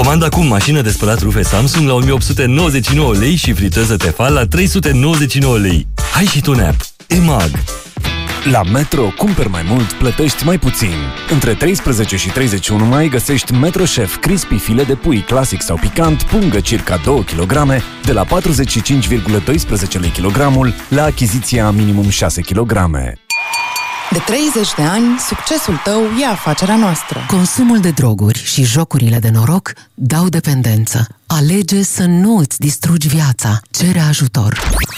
Comanda acum mașină de spălat rufe Samsung la 1899 lei și friteză Tefal la 399 lei. Hai și tu în app. EMAG. La Metro, cumperi mai mult, plătești mai puțin. Între 13 și 31 mai găsești Metro Chef Crispy file de pui clasic sau picant, pungă circa 2 kg, de la 45,12 lei kilogramul, la achiziția minimum 6 kg. De 30 de ani, succesul tău e afacerea noastră. Consumul de droguri și jocurile de noroc dau dependență. Alege să nu îți distrugi viața. Cere ajutor.